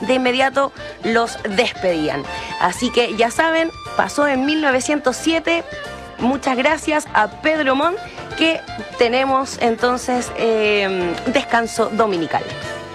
de inmediato los despedían. Así que ya saben, pasó en 1907. Muchas gracias a Pedro Montt, que tenemos entonces descanso dominical.